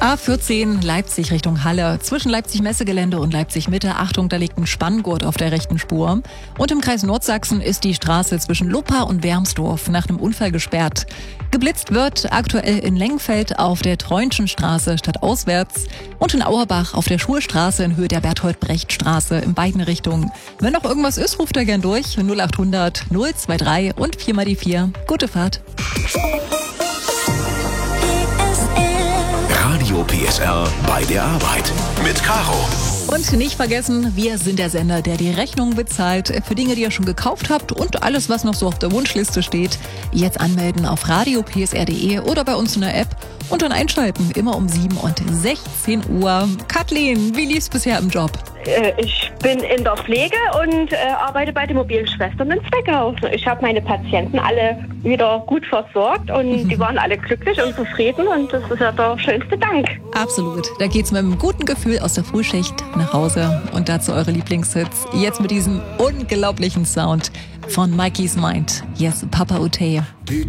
A14 Leipzig Richtung Halle. Zwischen Leipzig-Messegelände und Leipzig-Mitte. Achtung, da liegt ein Spanngurt auf der rechten Spur. Und im Kreis Nordsachsen ist die Straße zwischen Luppa und Wermsdorf nach einem Unfall gesperrt. Geblitzt wird aktuell in Lengfeld auf der Treunschen Straße stadtauswärts und in Auerbach auf der Schulstraße in Höhe der Berthold-Brecht-Straße in beiden Richtungen. Wenn noch irgendwas ist, ruft da gern durch. 0800 023 und 4 mal die 4. Gute Fahrt. Radio PSR bei der Arbeit mit Caro. Und nicht vergessen, wir sind der Sender, der die Rechnung bezahlt für Dinge, die ihr schon gekauft habt und alles, was noch so auf der Wunschliste steht. Jetzt anmelden auf radiopsr.de oder bei uns in der App und dann einschalten, immer um 7 und 16 Uhr. Kathleen, wie lief's bisher im Job? Ich bin in der Pflege und arbeite bei den mobilen Schwestern in Zwickau. Ich habe meine Patienten alle wieder gut versorgt und die waren alle glücklich und zufrieden und das ist ja der schönste Dank. Absolut. Da geht's mit einem guten Gefühl aus der Frühschicht nach Hause und dazu eure Lieblingshits. Jetzt mit diesem unglaublichen Sound von Mikey's Mind. Yes, Papa Ute.